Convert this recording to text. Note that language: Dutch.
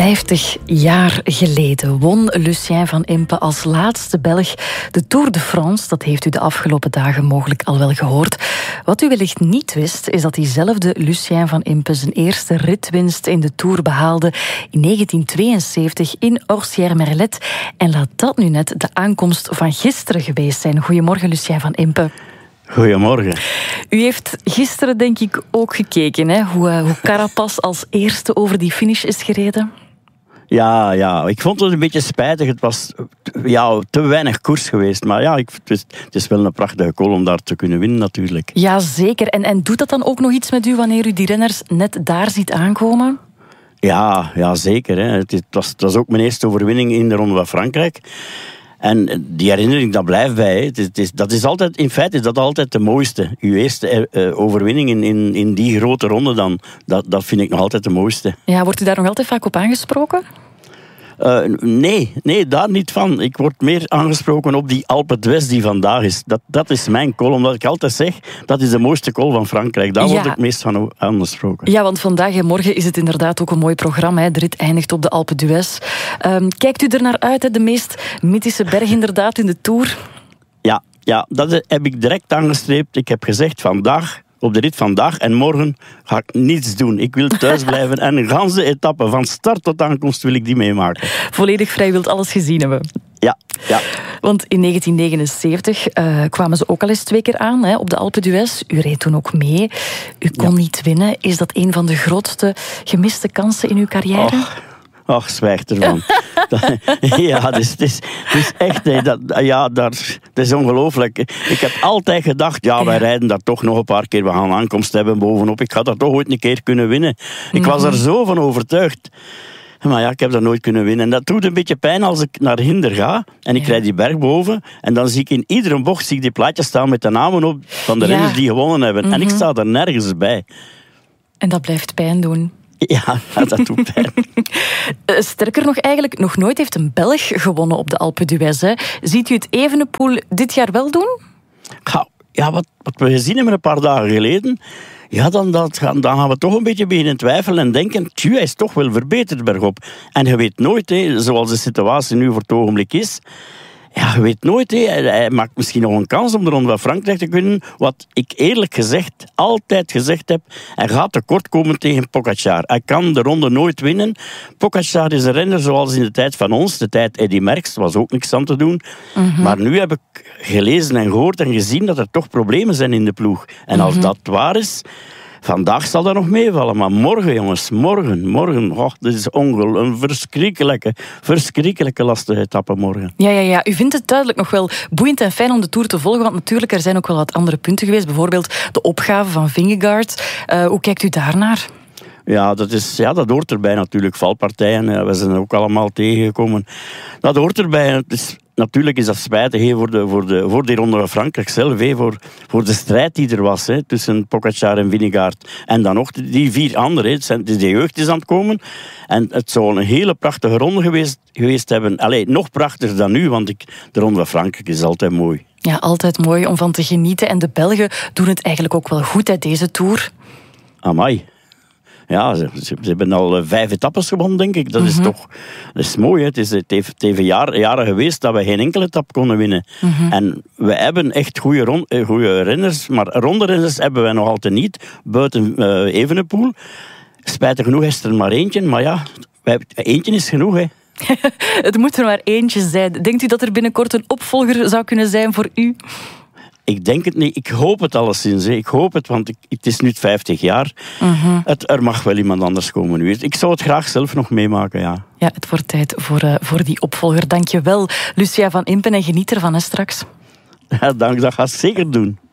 50 jaar geleden won Lucien van Impe als laatste Belg de Tour de France. Dat heeft u de afgelopen dagen mogelijk al wel gehoord. Wat u wellicht niet wist, is dat diezelfde Lucien van Impe zijn eerste ritwinst in de Tour behaalde in 1972 in Orsières-Merlet. En laat dat nu net de aankomst van gisteren geweest zijn. Goedemorgen, Lucien van Impe. Goedemorgen. U heeft gisteren denk ik ook gekeken, hè? Hoe Carapaz als eerste over die finish is gereden. Ja, ik vond het een beetje spijtig. Het was te weinig koers geweest. Maar ja, het is wel een prachtige call om daar te kunnen winnen natuurlijk. Ja, zeker. En doet dat dan ook nog iets met u wanneer u die renners net daar ziet aankomen? Ja, zeker. Hè. Het was ook mijn eerste overwinning in de Ronde van Frankrijk. En die herinnering, dat blijft bij. Dat is altijd, in feite is dat altijd de mooiste. Uw eerste overwinning in die grote ronde, dan, dat vind ik nog altijd de mooiste. Ja, wordt u daar nog altijd vaak op aangesproken? Nee, daar niet van. Ik word meer aangesproken op die Alpe d'Huez die vandaag is. Dat is mijn call, omdat ik altijd zeg, dat is de mooiste call van Frankrijk. Daar word ik het meest van aangesproken. Ja, want vandaag en morgen is het inderdaad ook een mooi programma. Hè. De rit eindigt op de Alpe d'Huez. Kijkt u er naar uit, hè? De meest mythische berg inderdaad in de Tour? Ja, dat heb ik direct aangestreept. Ik heb gezegd vandaag, op de rit vandaag en morgen ga ik niets doen. Ik wil thuis blijven en een ganse etappe van start tot aankomst wil ik die meemaken. Volledig vrij, wilt alles gezien hebben. Ja. Want in 1979 kwamen ze ook al eens 2 keer aan, hè, op de Alpe d'Huez. U reed toen ook mee. U kon niet winnen. Is dat een van de grootste gemiste kansen in uw carrière? Ach, zwijg ervan. Ja, het is echt... dat is ongelooflijk. Ik heb altijd gedacht, wij rijden daar toch nog een paar keer. We gaan aankomst hebben bovenop. Ik ga dat toch ooit een keer kunnen winnen. Ik was er zo van overtuigd. Maar ja, ik heb dat nooit kunnen winnen. En dat doet een beetje pijn als ik naar Hinder ga. En ik rijd die berg boven. En dan zie ik in iedere bocht die plaatjes staan met de namen op van de renners die gewonnen hebben. En ik sta er nergens bij. En dat blijft pijn doen. Ja, dat doet pijn. Sterker nog, eigenlijk nog nooit heeft een Belg gewonnen op de Alpe d'Huez. Hè. Ziet u het Evenepoel dit jaar wel doen? Ja, wat we gezien hebben een paar dagen geleden... Ja, dan gaan we toch een beetje beginnen twijfelen en denken... hij is toch wel verbeterd bergop. En je weet nooit, zoals de situatie nu voor het ogenblik is... Ja, je weet nooit, hij maakt misschien nog een kans om de Ronde van Frankrijk te winnen. Wat ik eerlijk gezegd altijd gezegd heb, hij gaat tekort komen tegen Pogačar. Hij kan de ronde nooit winnen. Pogačar is een renner zoals in de tijd van ons, de tijd Eddy Merckx, was ook niks aan te doen. Maar nu heb ik gelezen en gehoord en gezien dat er toch problemen zijn in de ploeg. En als dat waar is... Vandaag zal dat nog meevallen, maar morgen, jongens, morgen. Dit is een verschrikkelijke lastige etappe morgen. Ja. U vindt het duidelijk nog wel boeiend en fijn om de Tour te volgen, want natuurlijk, er zijn ook wel wat andere punten geweest. Bijvoorbeeld de opgave van Vingegaard. Hoe kijkt u daarnaar? Ja, dat hoort erbij natuurlijk. Valpartijen, we zijn er ook allemaal tegengekomen. Dat hoort erbij. Natuurlijk is dat spijtig voor die Ronde van Frankrijk zelf. Voor de strijd die er was tussen Pogačar en Vingegaard. En dan nog die 4 anderen. De jeugd is aan het komen. En het zou een hele prachtige ronde geweest hebben. Nog prachtiger dan nu, want de Ronde van Frankrijk is altijd mooi. Ja, altijd mooi om van te genieten. En de Belgen doen het eigenlijk ook wel goed uit deze Tour. Amai. Ja, ze hebben al 5 etappes gewonnen, denk ik. Dat is mooi. Hè. Het heeft even jaren geweest dat we geen enkele etappe konden winnen. En we hebben echt goede renners, maar rondrenners hebben wij nog altijd niet. Buiten Evenepoel. Spijtig genoeg is er maar eentje, maar ja, eentje is genoeg, hè. Het moet er maar eentje zijn. Denkt u dat er binnenkort een opvolger zou kunnen zijn voor u? Ik denk het niet. Ik hoop het alleszins. Ik hoop het, want het is nu 50 jaar. Er mag wel iemand anders komen nu. Ik zou het graag zelf nog meemaken, ja. Ja, het wordt tijd voor die opvolger. Dank je wel, Lucien van Impe, en geniet ervan straks. Ja, dank. Dat ga ik zeker doen.